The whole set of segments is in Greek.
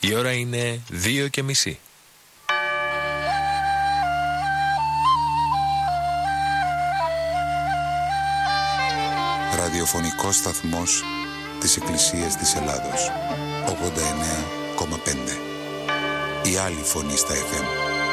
Η ώρα είναι 2:30. Ραδιοφωνικός σταθμός της Εκκλησίας της Ελλάδος. 89,5. Η άλλη φωνή στα FM.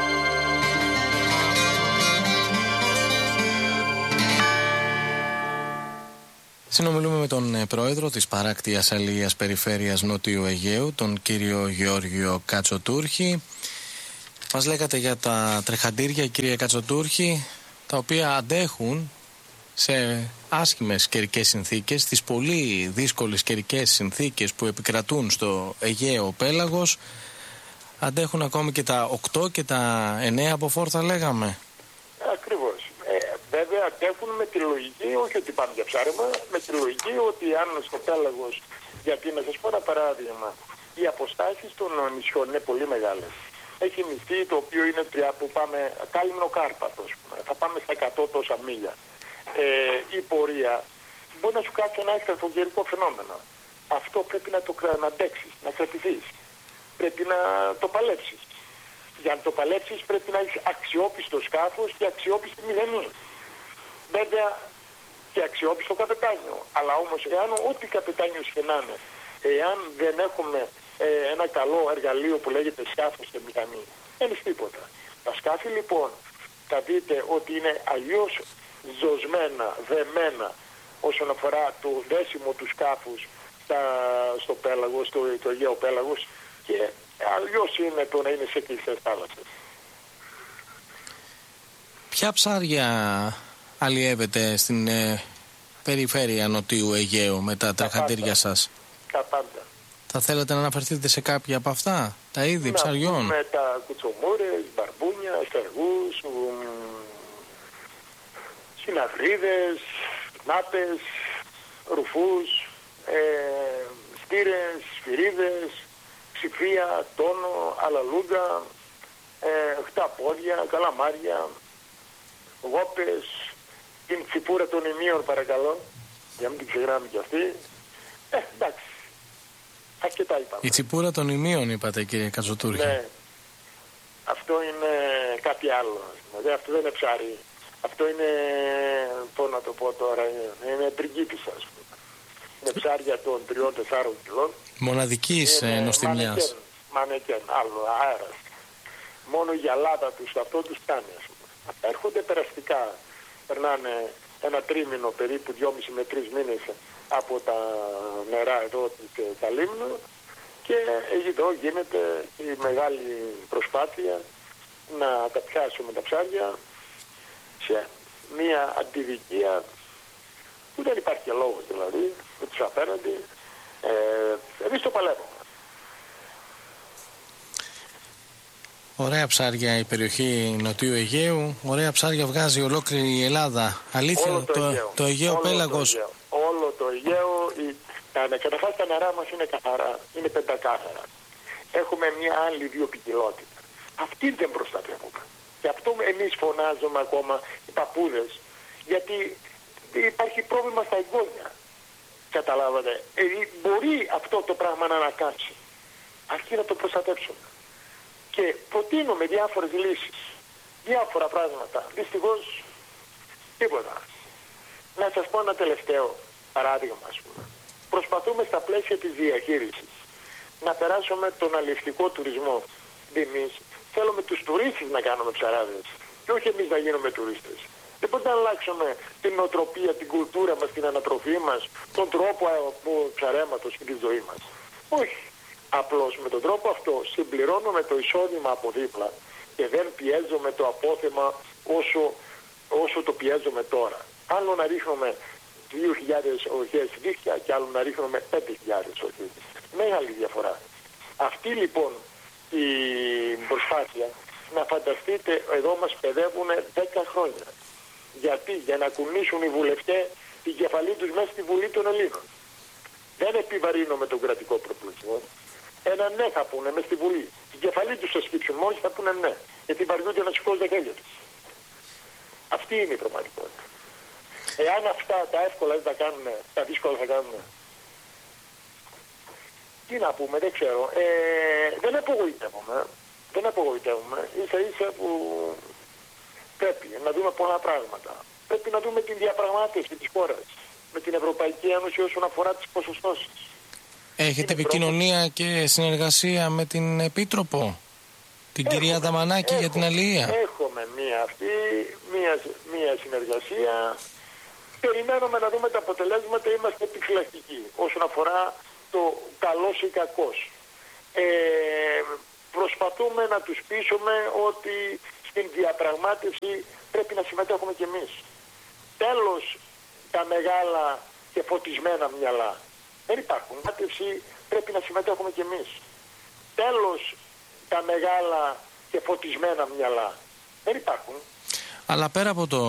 Συνομιλούμε με τον πρόεδρο της παράκτειας αλληλείας περιφέρειας Νότιου Αιγαίου, τον κύριο Γεώργιο Κατσοτούρχη. Μας λέγατε για τα τρεχαντήρια, κύριε Κατσοτούρχη, τα οποία αντέχουν σε άσχημες καιρικές συνθήκες, τις πολύ δύσκολες καιρικές συνθήκες που επικρατούν στο Αιγαίο πέλαγος. Αντέχουν ακόμη και τα 8 και τα 9 από φόρτα, λέγαμε. Ακριβώς. Βέβαια αντέχουν με τη λογική, όχι ότι πάνε για ψάρεμα, με τη λογική ότι αν στο πέλαγος, γιατί να σας πω ένα παράδειγμα, οι αποστάσεις των νησιών είναι πολύ μεγάλες. Έχει νησί το οποίο είναι που πάμε, Κάλυμνο Κάρπαθος, θα πάμε στα 100 τόσα μίλια. Η πορεία μπορεί να σου κάτσει ένα εξωτερικό φαινόμενο. Αυτό πρέπει να το αντέξεις, να κρατηθείς. Πρέπει να το παλέψεις. Για να το παλέψεις πρέπει να έχεις αξιόπιστο σκάφος και αξιόπιστη μηδενή. Βέβαια και αξιόπιστο καπετάνιο. Αλλά όμως εάν ό,τι καπετάνιος και να είναι, εάν δεν έχουμε ένα καλό εργαλείο που λέγεται σκάφος και μηχανή, δεν είναι τίποτα. Τα σκάφη λοιπόν θα δείτε ότι είναι αλλιώς ζωσμένα, δεμένα όσον αφορά το δέσιμο του σκάφους στο πέλαγος, το Αιγαίο πέλαγος, και αλλιώς είναι το να είναι σε κλειστές θάλασσες. Ποια ψάρια αλλιεύετε στην περιφέρεια Νοτιού Αιγαίου με τα τρεχαντήρια σας? Τα πάντα. Θα θέλετε να αναφερθείτε σε κάποια από αυτά, τα είδη ψαριών? Με τα κουτσομούρες, μπαρμπούνια, στεργούς, συναφρίδες, νάτες, ρουφούς, στήρες, σφυρίδες, ψηφία, τόνο, αλαλούγκα, χταπόδια, καλαμάρια, γόπες, την τσιπούρα των ημείων παρακαλώ, για να μην την ξεγράμε κι αυτή. Εντάξει, αρκετά είπαμε. Η τσιπούρα των ημείων είπατε, κύριε Κατσοτούρχη. Ναι, αυτό είναι κάτι άλλο. Δηλαδή αυτό δεν είναι ψάρι. Αυτό είναι, πώς να το πω τώρα, είναι πριγκίπισσα, ας πούμε. Είναι ψάρια των 3-4 κιλών. Μοναδικής νοστιμιάς. Μανεκέν, άλλο, αέρας. Μόνο η γυαλάδα τους, αυτό τους κάνει, ας πούμε. Έρχονται περαστικά. Περνάνε ένα τρίμηνο, περίπου 2,5 με 3 μήνες από τα νερά εδώ της Καλύμνου, και εδώ γίνεται η μεγάλη προσπάθεια να τα πιάσουμε τα ψάρια σε μια αντιδικία που δεν υπάρχει λόγος, δηλαδή με τους απέναντι. Εμείς το παλεύουμε. Ωραία ψάρια η περιοχή Νοτιού Αιγαίου, ωραία ψάρια βγάζει ολόκληρη η Ελλάδα. Αλήθεια, το Αιγαίο πέλαγος. Όλο το Αιγαίο, καταρχάς τα νερά μας είναι καθαρά, είναι πεντακάθαρα. Έχουμε μια άλλη βιοποικιλότητα. Αυτή δεν προστατεύουμε. Και αυτό εμείς φωνάζουμε ακόμα οι παππούδες, γιατί υπάρχει πρόβλημα στα εγγόνια. Καταλάβατε. Μπορεί αυτό το πράγμα να ανακάμψει, αρκεί να το προστατεύσουμε. Και προτείνουμε διάφορες λύσεις, διάφορα πράγματα. Δυστυχώς τίποτα. Να σας πω ένα τελευταίο παράδειγμα, ας πούμε. Προσπαθούμε στα πλαίσια της διαχείρισης να περάσουμε τον αλληλευτικό τουρισμό. Εμείς θέλουμε τους τουρίστες να κάνουμε ψαράδες και όχι εμείς να γίνουμε τουρίστες. Δεν μπορούμε να αλλάξουμε την νοοτροπία, την κουλτούρα μας, την ανατροφή μας, τον τρόπο ψαρέματος και τη ζωή μας. Όχι. Απλώς με τον τρόπο αυτό συμπληρώνουμε το εισόδημα από δίπλα και δεν πιέζουμε το απόθεμα όσο το πιέζουμε τώρα. Άλλο να ρίχνουμε 2.000 οχές δίχτυα και άλλο να ρίχνουμε 5.000 οχές. Μεγάλη διαφορά. Αυτή λοιπόν η προσπάθεια, να φανταστείτε, εδώ μας παιδεύουν 10 χρόνια. Γιατί? Για να κουνήσουν οι βουλευτές την κεφαλή τους μέσα στη Βουλή των Ελλήνων. Δεν επιβαρύνουμε τον κρατικό προπολογισμό. Ένα ναι θα πούνε μες στη Βουλή. Την κεφαλή τους θα σκύψουν, μόλις θα πούνε ναι. Γιατί βαριούνται να σηκώσουν τα χέρια τους. Αυτή είναι η πραγματικότητα. Εάν αυτά τα εύκολα δεν τα κάνουν, τα δύσκολα θα κάνουν. Τι να πούμε, δεν ξέρω. Δεν απογοητεύομαι. Δεν απογοητεύομαι. Ίσα ίσα που πρέπει να δούμε πολλά πράγματα. Πρέπει να δούμε την διαπραγμάτευση της χώρας με την Ευρωπαϊκή Ένωση όσον αφορά τις ποσοστώσεις. Έχετε επικοινωνία και συνεργασία με την Επίτροπο, την κυρία Δαμανάκη, για την αλληλεία? Έχουμε μία συνεργασία. Περιμένουμε να δούμε τα αποτελέσματα. Είμαστε επιφυλακτικοί όσον αφορά το καλός ή κακός. Προσπαθούμε να τους πείσουμε ότι στην διαπραγμάτευση πρέπει να συμμετέχουμε κι εμείς. Τέλος τα μεγάλα και φωτισμένα μυαλά. Δεν υπάρχουν. Πρέπει να συμμετέχουμε κι εμείς. Τέλος τα μεγάλα και φωτισμένα μυαλά. Δεν υπάρχουν. Αλλά πέρα από το